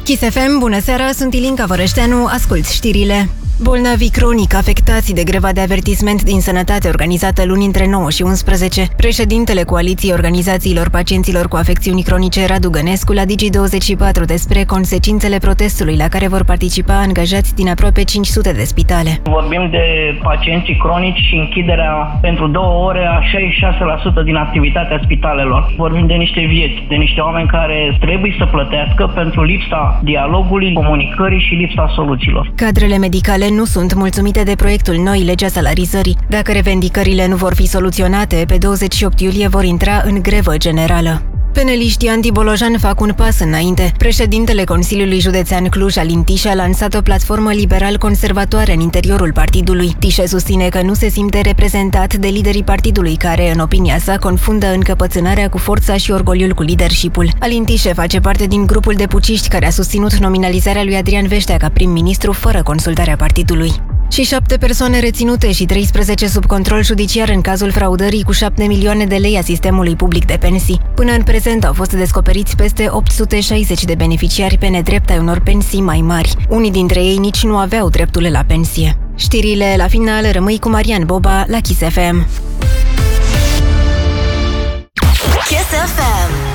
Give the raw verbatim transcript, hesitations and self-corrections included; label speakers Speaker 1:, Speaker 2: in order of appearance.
Speaker 1: Kiss F M, bună seara, sunt Ilinca Vărășteanu, ascult știrile. Bolnavii cronic afectați de greva de avertisment din sănătate organizată luni între nouă și unsprezece. Președintele Coaliției Organizațiilor Pacienților cu Afecțiuni Cronice, Radu Gănescu, la Digi douăzeci și patru despre consecințele protestului la care vor participa angajați din aproape cinci sute de spitale.
Speaker 2: Vorbim de pacienții cronici și închiderea pentru două ore a șaizeci și șase la sută din activitatea spitalelor. Vorbim de niște vieți, de niște oameni care trebuie să plătească pentru lipsa dialogului, comunicării și lipsa soluțiilor.
Speaker 1: Cadrele medicale nu sunt mulțumite de proiectul Noi Legea Salarizării. Dacă revendicările nu vor fi soluționate, pe douăzeci și opt iulie vor intra în grevă generală. Peneliștii anti-Bolojan fac un pas înainte. Președintele Consiliului Județean Cluj, Alin Tișe, a lansat o platformă liberal-conservatoare în interiorul partidului. Tișe susține că nu se simte reprezentat de liderii partidului, care, în opinia sa, confundă încăpățânarea cu forța și orgoliul cu leadership-ul. Alin Tișe face parte din grupul de puciști care a susținut nominalizarea lui Adrian Veștea ca prim-ministru fără consultarea partidului. Și șapte persoane reținute și treisprezece sub control judiciar în cazul fraudării cu șapte milioane de lei a sistemului public de pensii. Până în prezent au fost descoperiți peste opt sute șaizeci de beneficiari pe nedrept ai unor pensii mai mari. Unii dintre ei nici nu aveau dreptul la pensie. Știrile la final, rămâi cu Marian Boba la Kiss F M.
Speaker 3: Kiss F M.